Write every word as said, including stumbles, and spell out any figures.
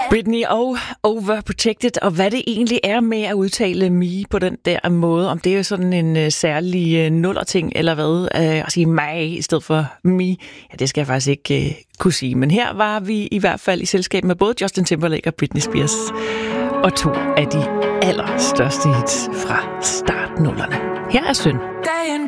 Britney og Overprotected, og hvad det egentlig er med at udtale me på den der måde, om det er jo sådan en uh, særlig uh, nullerting, eller hvad, uh, at sige mig i stedet for me, ja, det skal jeg faktisk ikke uh, kunne sige. Men her var vi i hvert fald i selskab med både Justin Timberlake og Britney Spears, og to af de allerstørste hits fra startnullerne. Her er Synd. Dagen